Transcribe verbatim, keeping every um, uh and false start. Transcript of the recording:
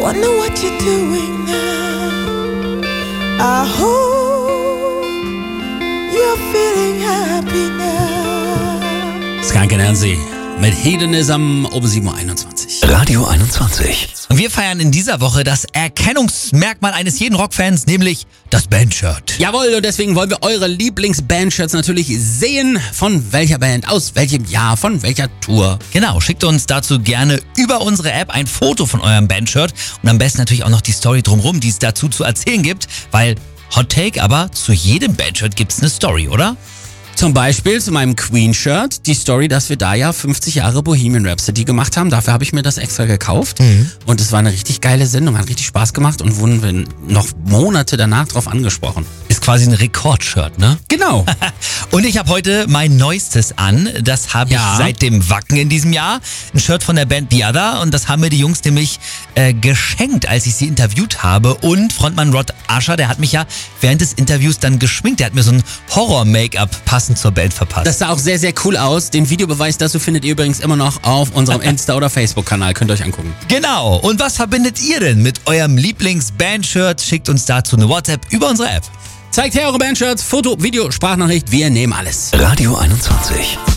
wonder what you're doing now. I hope you're feeling happy now. Skunk Nancy mit Hedonism um sieben Uhr einundzwanzig. Radio einundzwanzig. Und wir feiern in dieser Woche das Erkennungsmerkmal eines jeden Rockfans, nämlich das Bandshirt. Jawohl, und deswegen wollen wir eure Lieblings-Bandshirts natürlich sehen. Von welcher Band, aus welchem Jahr, von welcher Tour. Genau, schickt uns dazu gerne über unsere App ein Foto von eurem Bandshirt und am besten natürlich auch noch die Story drumherum, die es dazu zu erzählen gibt, weil Hot Take, aber zu jedem Bandshirt gibt es eine Story, oder? Zum Beispiel zu meinem Queen-Shirt, die Story, dass wir da ja fünfzig Jahre Bohemian Rhapsody gemacht haben. Dafür habe ich mir das extra gekauft. Mhm. Und es war eine richtig geile Sendung, hat richtig Spaß gemacht und wurden wir noch Monate danach drauf angesprochen. Ist quasi ein Rekordshirt, ne? Genau. Und ich habe heute mein neuestes an. Das habe ich Ja. seit dem Wacken in diesem Jahr. Ein Shirt von der Band The Other. Und das haben mir die Jungs nämlich äh, geschenkt, als ich sie interviewt habe. Und Frontmann Rod Asher, der hat mich ja während des Interviews dann geschminkt. Der hat mir so ein Horror-Make-up passend zur Band verpasst. Das sah auch sehr, sehr cool aus. Den Videobeweis dazu findet ihr übrigens immer noch auf unserem Insta- oder Facebook-Kanal. Könnt ihr euch angucken. Genau. Und was verbindet ihr denn mit eurem Lieblings-Bandshirt? Schickt uns dazu eine WhatsApp über unsere App. Zeigt her eure Bandshirts, Foto, Video, Sprachnachricht. Wir nehmen alles. Radio einundzwanzig.